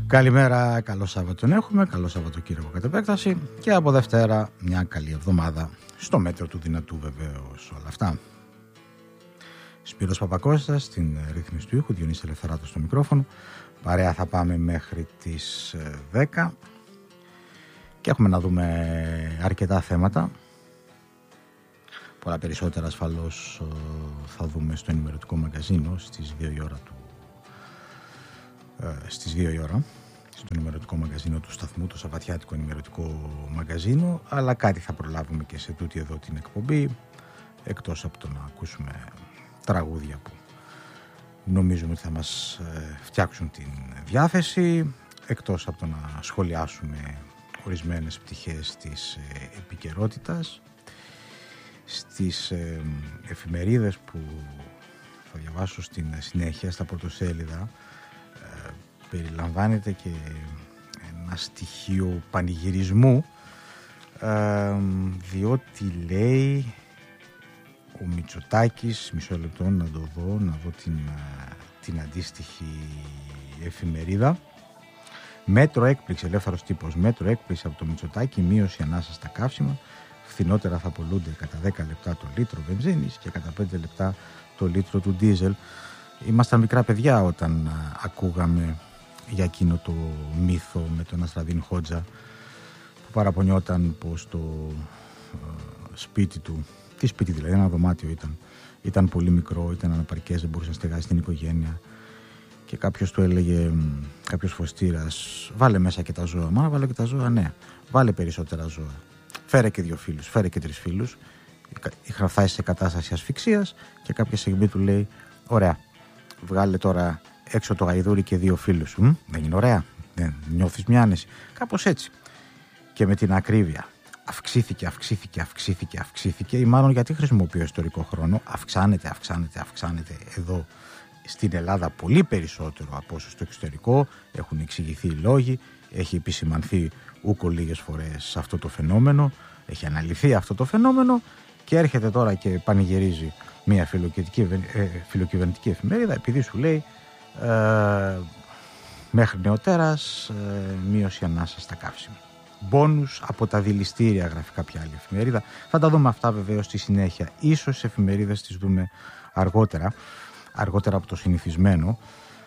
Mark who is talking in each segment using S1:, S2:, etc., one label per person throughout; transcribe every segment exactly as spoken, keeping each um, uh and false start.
S1: Καλημέρα, καλό Σάββατο έχουμε, καλό Σαββατοκύριακο κατ' επέκταση και από Δευτέρα μια καλή εβδομάδα, στο μέτρο του δυνατού βεβαίως όλα αυτά. Σπύρος Παπακώστας στην ρύθμιση του ήχου, Διονύσης Ελευθεράτος στο μικρόφωνο. Παρέα θα πάμε μέχρι τις δέκα και έχουμε να δούμε αρκετά θέματα. Πολλά περισσότερα ασφαλώς θα δούμε στο ενημερωτικό μαγκαζίνο στις δύο η ώρα του στις δύο η ώρα στο ενημερωτικό μαγκαζίνο του σταθμού, το σαββατιάτικο ενημερωτικό μαγκαζίνο, αλλά κάτι θα προλάβουμε και σε τούτη εδώ την εκπομπή, εκτός από το να ακούσουμε τραγούδια που νομίζουμε ότι θα μας φτιάξουν την διάθεση, εκτός από το να σχολιάσουμε ορισμένες πτυχές της επικαιρότητας στις εφημερίδες που θα διαβάσω στην συνέχεια στα πρωτοσέλιδα. Περιλαμβάνεται και ένα στοιχείο πανηγυρισμού, ε, διότι λέει ο Μητσοτάκης, μισό λεπτό να το δω, να δω την, την αντίστοιχη εφημερίδα. Μέτρο έκπληξη, ελεύθερος τύπος, μέτρο έκπληξη από το Μητσοτάκη, μείωση ανάσα στα καύσιμα, φθηνότερα θα πολλούνται κατά δέκα λεπτά το λίτρο βενζίνης και κατά πέντε λεπτά το λίτρο του ντίζελ. Ήμασταν μικρά παιδιά όταν α, ακούγαμε για εκείνο το μύθο με τον Αστραδίν Χότζα που παραπονιόταν πως το ε, σπίτι του, τι σπίτι δηλαδή, ένα δωμάτιο ήταν, ήταν πολύ μικρό, ήταν αναπαρκές, δεν μπορούσε να στεγάσει την οικογένεια και κάποιος του έλεγε, κάποιος φωστήρας, βάλε μέσα και τα ζώα. Μα βάλε και τα ζώα, ναι, βάλε περισσότερα ζώα, φέρε και δύο φίλους, φέρε και τρεις φίλους. Είχα φτάσει σε κατάσταση ασφυξίας και κάποια στιγμή του λέει, ωραία, βγάλε τώρα έξω το γαϊδούρι και δύο φίλους σου. Μ, δεν είναι ωραία, δεν νιώθεις μια άνεση? Κάπως έτσι. Και με την ακρίβεια αυξήθηκε, αυξήθηκε, αυξήθηκε, αυξήθηκε, ή μάλλον γιατί χρησιμοποιώ ιστορικό χρόνο, αυξάνεται, αυξάνεται, αυξάνεται εδώ στην Ελλάδα πολύ περισσότερο από όσο στο εξωτερικό. Έχουν εξηγηθεί οι λόγοι, έχει επισημανθεί ούκο λίγες φορές αυτό το φαινόμενο, έχει αναλυθεί αυτό το φαινόμενο και έρχεται τώρα και πανηγυρίζει μια φιλοκυβερνητική εφημερίδα επειδή σου λέει ε, μέχρι νεοτέρας ε, μείωση ανάσα στα καύσιμα. Μπόνους από τα δηληστήρια, γράφει κάποια άλλη εφημερίδα. Θα τα δούμε αυτά βεβαίως στη συνέχεια. Ίσως στις εφημερίδες τις δούμε αργότερα, αργότερα από το συνηθισμένο,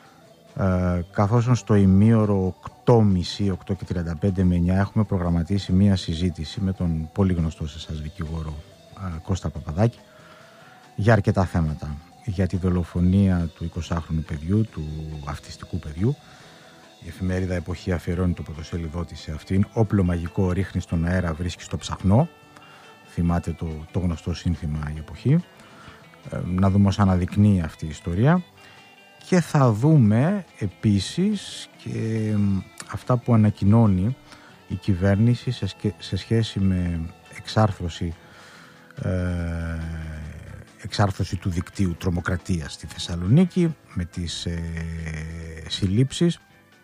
S1: ε, καθώς στο ημίωρο οκτώ και μισή, οκτώ και τριάντα πέντε με εννιά έχουμε προγραμματίσει μία συζήτηση με τον πολύ γνωστό σε εσάς δικηγόρο ε, Κώστα Παπαδάκη για αρκετά θέματα. Για τη δολοφονία του εικοσάχρονου παιδιού, του αυτιστικού παιδιού. Η εφημερίδα Εποχή αφιερώνει το πρωτοσέλιδό της σε αυτήν. Όπλο μαγικό ρίχνει στον αέρα, βρίσκει στο ψαχνό. Θυμάται το, το γνωστό σύνθημα η Εποχή. Ε, να δούμε ως αναδεικνύει αυτή η ιστορία. Και θα δούμε επίσης και αυτά που ανακοινώνει η κυβέρνηση σε, σε σχέση με εξάρθρωση ε, εξάρθρωση του δικτύου τρομοκρατίας στη Θεσσαλονίκη με τις ε, συλλήψεις,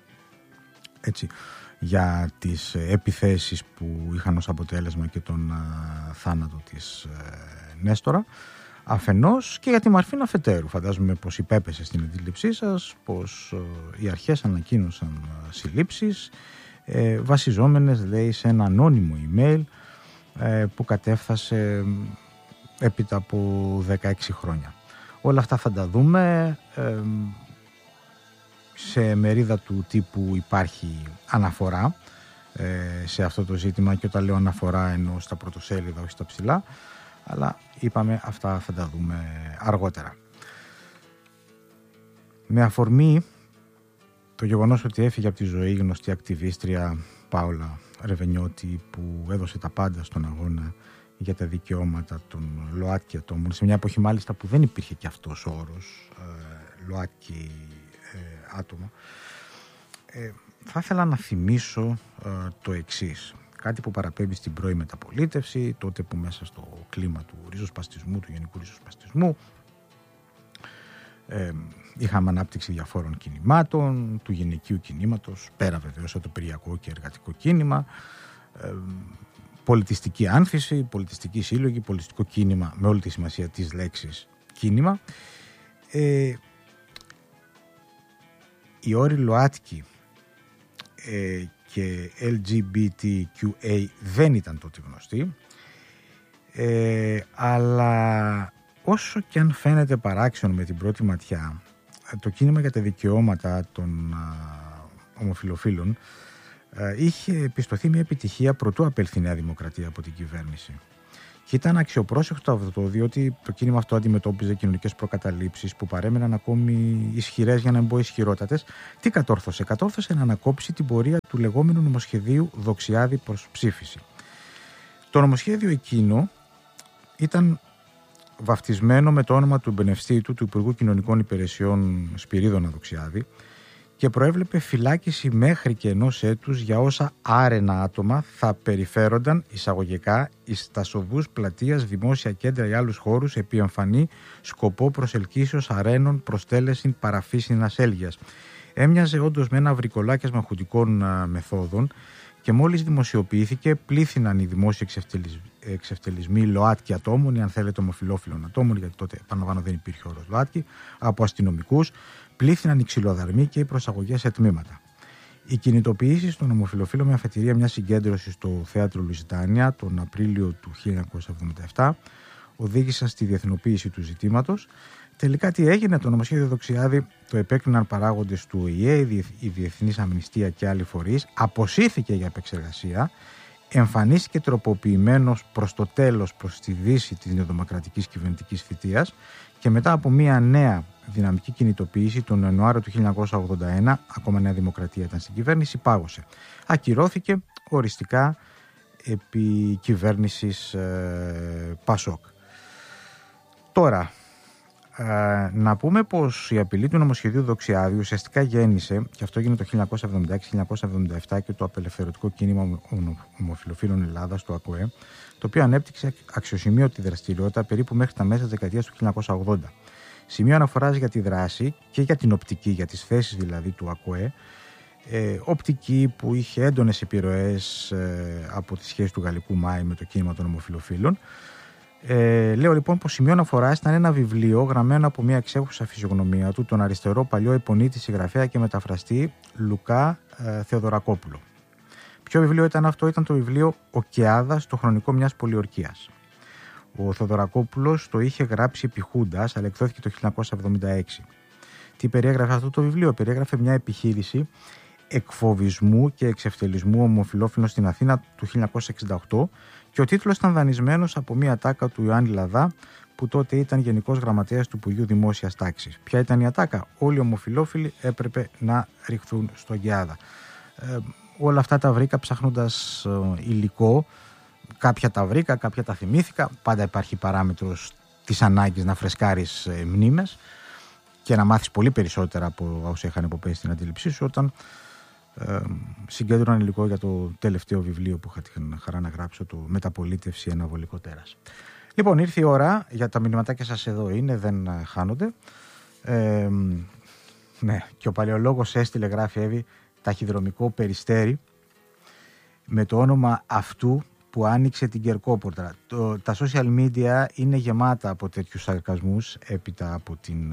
S1: έτσι, για τις επιθέσεις που είχαν ως αποτέλεσμα και τον α, θάνατο της ε, Νέστορα αφενός, και για τη Μαρφίνα αφετέρου. Φαντάζομαι πως υπέπεσε στην αντίληψή σας πως ε, οι αρχές ανακοίνωσαν ε, συλλήψεις ε, βασιζόμενες, λέει, σε ένα ανώνυμο email ε, που κατέφθασε έπειτα από δεκαέξι χρόνια. Όλα αυτά θα τα δούμε. Ε, σε μερίδα του τύπου υπάρχει αναφορά ε, σε αυτό το ζήτημα, και όταν λέω αναφορά εννοώ στα πρωτοσέλιδα, όχι στα ψηλά, αλλά είπαμε αυτά θα τα δούμε αργότερα. Με αφορμή το γεγονός ότι έφυγε από τη ζωή η γνωστή ακτιβίστρια Πάολα Ρεβενιώτη, που έδωσε τα πάντα στον αγώνα για τα δικαιώματα των ΛΟΑΤΚΙ ατόμων, σε μια εποχή μάλιστα που δεν υπήρχε και αυτός ο όρος ε, ΛΟΑΤΚΙ ε, άτομα, ε, θα ήθελα να θυμίσω ε, το εξής, κάτι που παραπέμπει στην πρώη μεταπολίτευση, τότε που μέσα στο κλίμα του ριζοσπαστισμού, του γενικού ριζοσπαστισμού, ε, είχαμε ανάπτυξη διαφόρων κινημάτων, του γυναικείου κινήματος, πέρα βεβαίως από το πυριακό και εργατικό κίνημα, ε, πολιτιστική άνθηση, πολιτιστική σύλλογη, πολιτιστικό κίνημα με όλη τη σημασία της λέξης κίνημα. Ε, οι όροι ΛΟΑΤΚΙ ε, και ελ τζι μπι τι κιου έι δεν ήταν τότε γνωστή, ε, αλλά όσο και αν φαίνεται παράξενο με την πρώτη ματιά, το κίνημα για τα δικαιώματα των α, ομοφυλοφίλων α, είχε επιστοθεί μια επιτυχία προτού απέλθει η Νέα Δημοκρατία από την κυβέρνηση. Και ήταν αξιοπρόσεκτο αυτό, διότι το κίνημα αυτό αντιμετώπιζε κοινωνικές προκαταλήψεις που παρέμεναν ακόμη ισχυρές, για να μην πω ισχυρότατες. Τι κατόρθωσε? Κατόρθωσε να ανακόψει την πορεία του λεγόμενου νομοσχεδίου Δοξιάδη προς ψήφιση. Το νομοσχέδιο εκείνο ήταν βαφτισμένο με το όνομα του εμπνευστή του, του Υπουργού Κοινωνικών Υπηρεσιών Σπυρίδωνα Δοξιάδη, και προέβλεπε φυλάκιση μέχρι και ενός έτους για όσα άρενα άτομα θα περιφέρονταν εισαγωγικά εις τα σοβούς πλατείας, δημόσια κέντρα ή άλλους χώρους επί εμφανή σκοπό προσελκύσεως αρένων προς τέλεσιν παραφύσιν ασέλγειας. Έμοιαζε όντως με ένα βρικολάκιασμα χουντικών μεθόδων, και μόλις δημοσιοποιήθηκε πλήθυναν οι δημόσιοι εξευτελισμοί ΛΟΑΤΚΙ ατόμων, ή αν θέλετε ομοφυλόφιλων ατόμων, γιατί τότε επαναλαμβάνω δεν υπήρχε όρος ΛΟΑΤΚΙ, από αστυνομικούς, πλήθυναν οι ξυλοδαρμοί και οι προσαγωγές σε τμήματα. Οι κινητοποιήσεις των ομοφυλοφίλων με αφετηρία μια συγκέντρωση στο θέατρο Λουζιτάνια τον Απρίλιο του χίλια εννιακόσια εβδομήντα επτά οδήγησαν στη διεθνοποίηση του ζητήματος. Τελικά τι έγινε? Το νομοσχέδιο Δοξιάδη το επέκριναν παράγοντες του Ο Η Ε, η Διεθνής Αμνηστία και άλλοι φορείς, αποσύρθηκε για επεξεργασία, εμφανίστηκε τροποποιημένος προς το τέλος, προς τη δύση της νεοδημοκρατικής κυβερνητικής θητείας, και μετά από μια νέα δυναμική κινητοποίηση τον Ιανουάριο του χίλια εννιακόσια ογδόντα ένα, ακόμα Νέα Δημοκρατία ήταν στην κυβέρνηση, πάγωσε. Ακυρώθηκε οριστικά επί κυβέρνησης ε, Πασόκ. Τώρα, ε, να πούμε πως η απειλή του νομοσχεδίου Δοξιάδη ουσιαστικά γέννησε, και αυτό έγινε το χίλια εννιακόσια εβδομήντα έξι χίλια εννιακόσια εβδομήντα επτά, και το απελευθερωτικό κίνημα ομοφυλοφίλων Ελλάδας, το ΑΚΟΕ, το οποίο ανέπτυξε αξιοσημείωτη δραστηριότητα περίπου μέχρι τα μέσα της δεκαετίας του χίλια εννιακόσια ογδόντα. Σημείο αναφοράς για τη δράση και για την οπτική, για τις θέσεις δηλαδή του ΑΚΟΕ, ε, οπτική που είχε έντονες επιρροές ε, από τη σχέση του Γαλλικού Μάη με το κίνημα των ομοφυλοφίλων. Ε, λέω λοιπόν πως σημείο αναφοράς ήταν ένα βιβλίο γραμμένο από μια εξέχουσα φυσιογνωμία του, τον αριστερό παλιό επωνύτη συγγραφέα και μεταφραστή Λουκά ε, Θεοδωρακόπουλο. Ποιο βιβλίο ήταν αυτό? Ήταν το βιβλίο «Ο Κεάδας, το χρονικό μιας πολιορκίας». Ο Θεοδωρακόπουλος το είχε γράψει επί Χούντας, αλλά εκδόθηκε το χίλια εννιακόσια εβδομήντα έξι. Τι περιέγραφε αυτό το βιβλίο? Περιέγραφε μια επιχείρηση εκφοβισμού και εξευτελισμού ομοφυλόφιλων στην Αθήνα του χίλια εννιακόσια εξήντα οκτώ, και ο τίτλος ήταν δανεισμένος από μια ατάκα του Ιωάννη Λαδά, που τότε ήταν Γενικός Γραμματέας του Υπουργείου Δημόσιας Τάξης. Ποια ήταν η ατάκα? Όλοι οι ομοφυλόφιλοι έπρεπε να ρηχθούν στον Κεάδα. Ε, όλα αυτά τα βρήκα ψάχνοντας ε, υλικό. Κάποια τα βρήκα, κάποια τα θυμήθηκα. Πάντα υπάρχει παράμετρος της ανάγκης να φρεσκάρεις ε, μνήμες και να μάθεις πολύ περισσότερα από όσα είχαν υποπέσει στην αντίληψή σου όταν ε, συγκέντρωναν υλικό για το τελευταίο βιβλίο που είχα την χαρά να γράψω, το «Μεταπολίτευση, ένα βολικό τέρας». Λοιπόν, ήρθε η ώρα, για τα μηνυματάκια σας εδώ είναι, δεν χάνονται. Ε, ναι, και ο παλαιολόγος έστειλε, γράφει Εύη, ταχυδρομικό περιστέρι με το όνομα αυτού που άνοιξε την Κερκόπορτα. Το, τα social media είναι γεμάτα από τέτοιους σαρκασμούς έπειτα από την,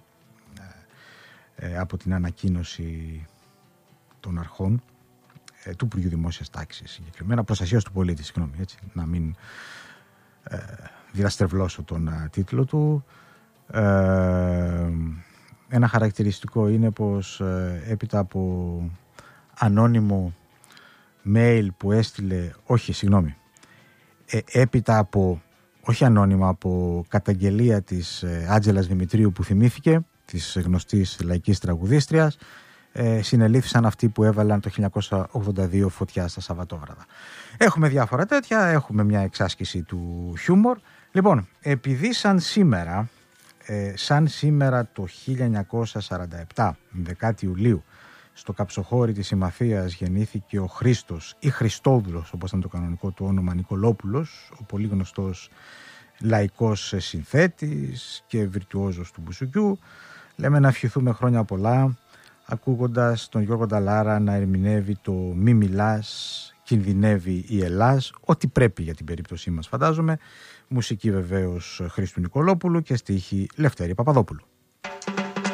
S1: ε, από την ανακοίνωση των αρχών ε, του Υπουργείου Δημόσιας Τάξης, συγκεκριμένα προστασίας του πολίτη, συγγνώμη, έτσι, να μην ε, διαστρεβλώσω τον ε, τίτλο του. Ε, ένα χαρακτηριστικό είναι πως ε, έπειτα από ανώνυμο mail που έστειλε, όχι συγγνώμη, ε, έπειτα από, όχι ανώνυμα, από καταγγελία της ε, Άντζελας Δημητρίου που θυμήθηκε, της γνωστής λαϊκής τραγουδίστριας, ε, συνελήφθησαν αυτοί που έβαλαν το χίλια εννιακόσια ογδόντα δύο φωτιά στα Σαββατόβραδα. Έχουμε διάφορα τέτοια, έχουμε μια εξάσκηση του χιούμορ. Λοιπόν, επειδή σαν σήμερα, ε, σαν σήμερα το χίλια εννιακόσια σαράντα επτά, δεκάτη Ιουλίου, στο Καψοχώρι της Συμμαθίας γεννήθηκε ο Χρήστος ή Χριστόδουλος, όπως ήταν το κανονικό του όνομα, Νικολόπουλος, ο πολύ γνωστός λαϊκός συνθέτης και βιρτουόζος του μπουσουκιού. Λέμε να ευχηθούμε χρόνια πολλά, ακούγοντας τον Γιώργο Νταλάρα να ερμηνεύει το «Μη μιλάς, κινδυνεύει η Ελλάς», ό,τι πρέπει για την περίπτωσή μας φαντάζομαι. Μουσική βεβαίως Χρήστου Νικολόπουλου και στίχη Λευτέρη Παπαδόπουλου.